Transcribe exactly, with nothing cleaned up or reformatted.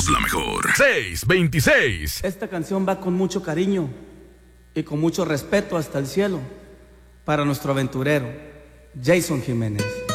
Somos la mejor. seis veintiséis. Esta canción va con mucho cariño y con mucho respeto hasta el cielo para nuestro aventurero, Jason Jiménez.